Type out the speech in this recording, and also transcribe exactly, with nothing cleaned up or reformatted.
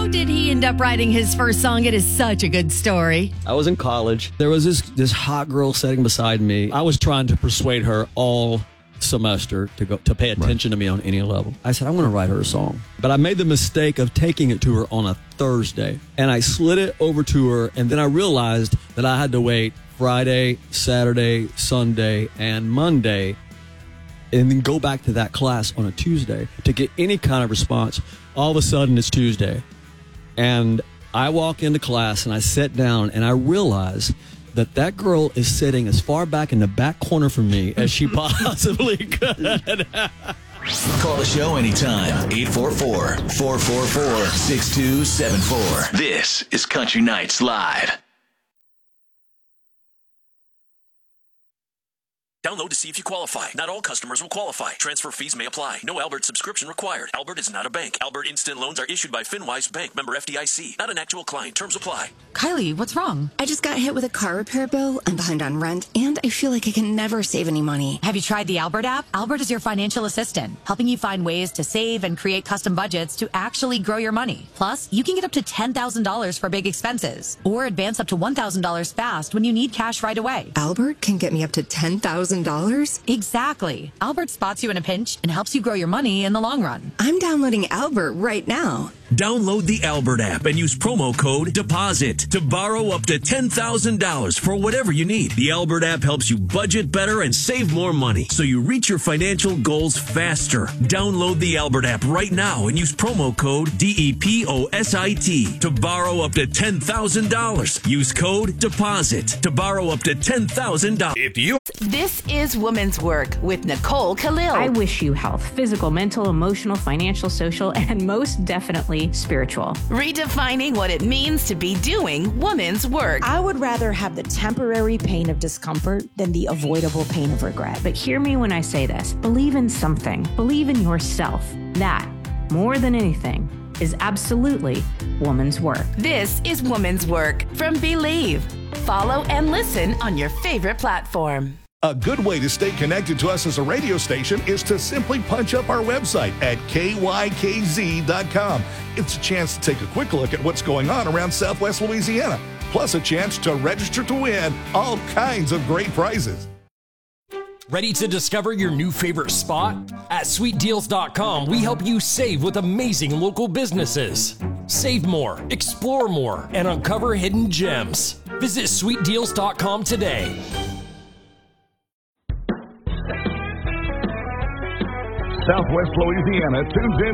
did he end up writing his first song? It is such a good story. I was in college. There was this this hot girl sitting beside me. I was trying to persuade her all semester to go to pay attention right. to me on any level. I said, I'm going to write her a song. But I made the mistake of taking it to her on a Thursday. And I slid it over to her, and then I realized that I had to wait Friday, Saturday, Sunday, and Monday, and then go back to that class on a Tuesday to get any kind of response. All of a sudden, it's Tuesday. And I walk into class, and I sit down, and I realize that that girl is sitting as far back in the back corner from me as she possibly could. Call the show anytime. eight four four, four four four, six two seven four. This is Country Nights Live. Download to see if you qualify. Not all customers will qualify. Transfer fees may apply. No Albert subscription required. Albert is not a bank. Albert Instant Loans are issued by FinWise Bank, member F D I C. Not an actual client. Terms apply. Kylie, what's wrong? I just got hit with a car repair bill. I'm behind on rent, and I feel like I can never save any money. Have you tried the Albert app? Albert is your financial assistant, helping you find ways to save and create custom budgets to actually grow your money. Plus, you can get up to ten thousand dollars for big expenses, or advance up to one thousand dollars fast when you need cash right away. Albert can get me up to ten thousand dollars? Exactly. Albert spots you in a pinch and helps you grow your money in the long run. I'm downloading Albert right now. Download the Albert app and use promo code DEPOSIT to borrow up to ten thousand dollars for whatever you need. The Albert app helps you budget better and save more money so you reach your financial goals faster. Download the Albert app right now and use promo code D E P O S I T to borrow up to ten thousand dollars. Use code DEPOSIT to borrow up to ten thousand dollars. If you This is Woman's Work with Nicole Khalil. I wish you health, physical, mental, emotional, financial, social, and most definitely spiritual. Redefining what it means to be doing woman's work. I would rather have the temporary pain of discomfort than the avoidable pain of regret. But hear me when I say this. Believe in something. Believe in yourself. That, more than anything, is absolutely woman's work. This is Woman's Work from Believe. Follow and listen on your favorite platform. A good way to stay connected to us as a radio station is to simply punch up our website at K Y K Z dot com. It's a chance to take a quick look at what's going on around Southwest Louisiana, plus a chance to register to win all kinds of great prizes. Ready to discover your new favorite spot? At sweet deals dot com, we help you save with amazing local businesses. Save more, explore more, and uncover hidden gems. Visit sweet deals dot com today. Southwest Louisiana tunes in